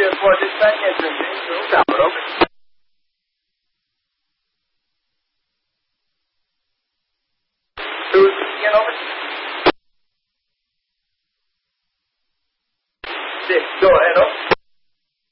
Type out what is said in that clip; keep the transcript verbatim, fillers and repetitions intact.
three or four, just sign here, James. Stop it, open. Who's again, over? Six, go ahead, open.